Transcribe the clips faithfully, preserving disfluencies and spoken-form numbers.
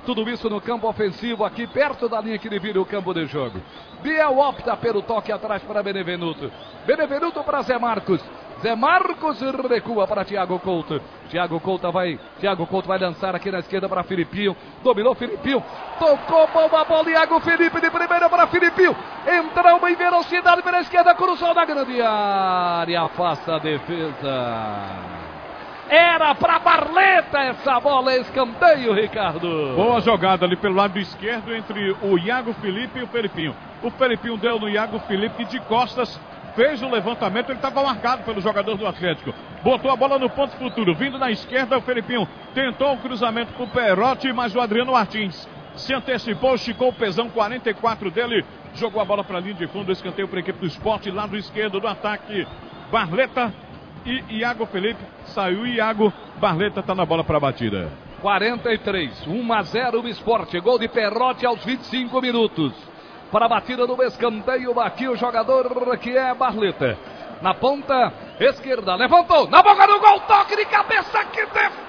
Tudo isso no campo ofensivo, aqui perto da linha que divide o campo de jogo. Biel opta pelo toque atrás para Benevenuto. Benevenuto para Zé Marcos. Zé Marcos recua para Thiago Couto. Thiago Couto vai, Thiago Couto vai lançar aqui na esquerda para Filipinho. Dominou Filipinho. Tocou boa bola. Iago Felipe de primeira para Filipinho. Entrou em velocidade pela esquerda. Cruzou na grande área. Afasta a defesa. Era para Barleta essa bola, escanteio, Ricardo. Boa jogada ali pelo lado esquerdo entre o Iago Felipe e o Felipinho. O Felipinho deu no Iago Felipe, que de costas fez o levantamento. Ele estava marcado pelo jogador do Atlético. Botou a bola no ponto futuro. Vindo na esquerda, o Felipinho tentou o cruzamento para o Perotti, mas o Adriano Martins se antecipou, esticou o pesão quarenta e quatro dele. Jogou a bola para a linha de fundo, escanteio para a equipe do Sport, lado esquerdo do ataque. Barleta e Iago Felipe, saiu Iago, Barleta está na bola para a batida. quarenta e três, um a zero o Sport, gol de Perotti aos vinte e cinco minutos. Para a batida do escanteio, aqui o jogador que é Barleta. Na ponta esquerda, levantou, na boca do gol, toque de cabeça, que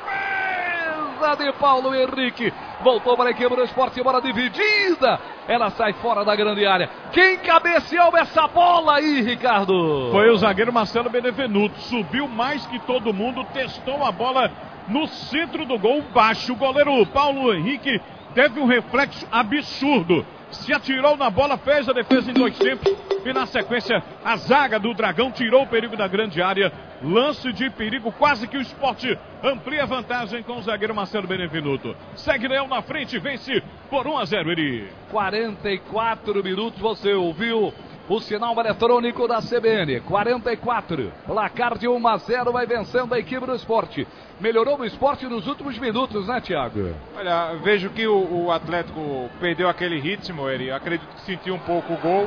defesa de Paulo Henrique. Voltou para a equipe do Sport, bola dividida. Ela sai fora da grande área. Quem cabeceou essa bola aí, Ricardo? Foi o zagueiro Marcelo Benevenuto. Subiu mais que todo mundo, testou a bola no centro do gol, baixo. O goleiro Paulo Henrique teve um reflexo absurdo. Se atirou na bola, fez a defesa em dois tempos. E na sequência, a zaga do Dragão tirou o perigo da grande área. Lance de perigo, quase que o Sport amplia a vantagem com o zagueiro Marcelo Benevenuto. Segue Leão na frente, vence por um a zero, Eri. quarenta e quatro minutos, você ouviu o sinal eletrônico da C B N. quarenta e quatro, placar de um a zero, vai vencendo a equipe do Sport. Melhorou o Sport nos últimos minutos, né, Thiago? Olha, vejo que o, o Atlético perdeu aquele ritmo, ele acredito que sentiu um pouco o gol.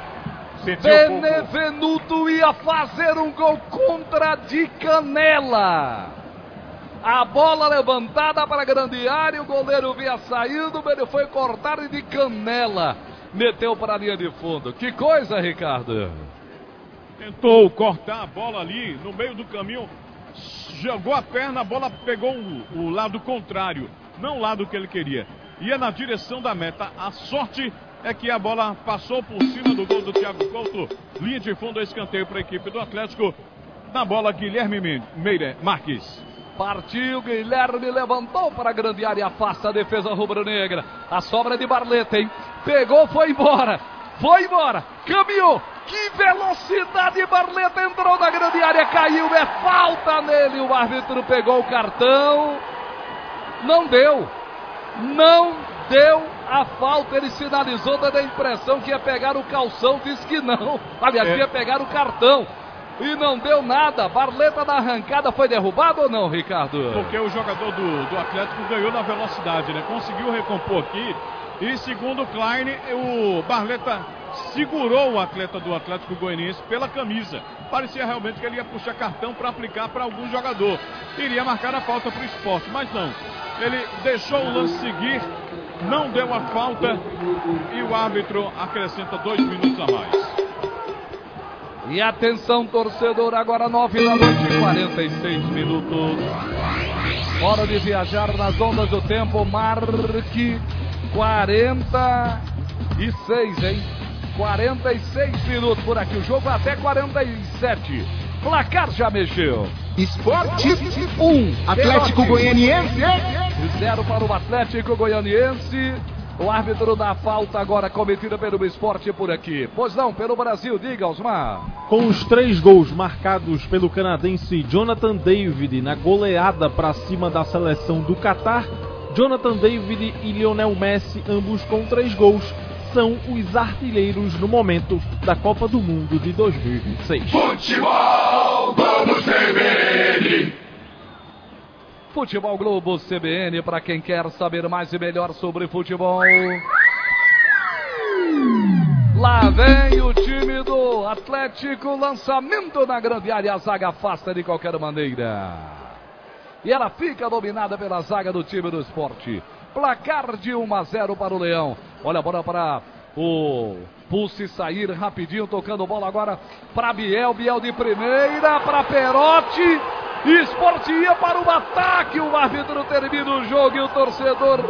Benevenuto um pouco... ia fazer um gol contra de canela. A bola levantada para a grande área, o goleiro vinha saindo, mas ele foi cortado de canela. Meteu para a linha de fundo. Que coisa, Ricardo. Tentou cortar a bola ali no meio do caminho. Jogou a perna, a bola pegou o, o lado contrário. Não o lado que ele queria. Ia na direção da meta. A sorte é que a bola passou por cima do gol do Thiago Couto. Linha de fundo, escanteio para a equipe do Atlético. Na bola, Guilherme Meire Marques. Partiu, Guilherme levantou para a grande área, afasta a defesa rubro-negra. A sobra de Barleta, hein? Pegou, foi embora. Foi embora. Caminhou. Que velocidade, Barleta entrou na grande área, caiu, é falta nele. O árbitro pegou o cartão. Não deu. Não deu a falta. Ele sinalizou, dando a impressão que ia pegar o calção, disse que não. Aliás, é. ia pegar o cartão. E não deu nada. Barleta na arrancada foi derrubado ou não, Ricardo? Porque o jogador do, do Atlético ganhou na velocidade, né? Conseguiu recompor aqui. E segundo o Klein, o Barleta segurou o atleta do Atlético Goianiense pela camisa. Parecia realmente que ele ia puxar cartão para aplicar para algum jogador. Iria marcar a falta para o Sport, mas não. Ele deixou o lance seguir, não deu a falta e o árbitro acrescenta dois minutos a mais. E atenção, torcedor, agora nove da noite, quarenta e seis minutos. Hora de viajar nas ondas do tempo. Marque quarenta e seis, hein? quarenta e seis minutos por aqui. O jogo até quarenta e sete. Placar já mexeu. Sport um, Atlético Goianiense zero para o Atlético Goianiense. O árbitro da falta agora cometida pelo Sport por aqui. Pois não, pelo Brasil, diga, Osmar. Com os três gols marcados pelo canadense Jonathan David na goleada para cima da seleção do Catar, Jonathan David e Lionel Messi, ambos com três gols, são os artilheiros no momento da Copa do Mundo de dois mil e vinte e seis. Futebol Globo C B N. Futebol Globo C B N, para quem quer saber mais e melhor sobre futebol. Lá vem o time do Atlético, lançamento na grande área, a zaga afasta de qualquer maneira. E ela fica dominada pela zaga do time do Sport. Placar de um a zero para o Leão. Olha a bola para o Pulse sair rapidinho, tocando bola agora para Biel. Biel de primeira para Perotti. Sport ia para o ataque. O árbitro termina o jogo e o torcedor